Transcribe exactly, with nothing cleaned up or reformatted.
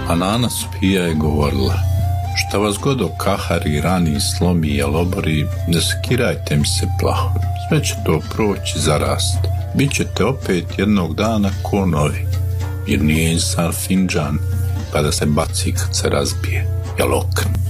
A Nana Spija je govorila: šta vas god okahari, rani, slomi i obori, ne skirajte mi se plaho. Sve će to proći, zarast. Bićete opet jednog dana ko novi. Jer nije insan finđan pa da se baci kad se razbije. Jel okren?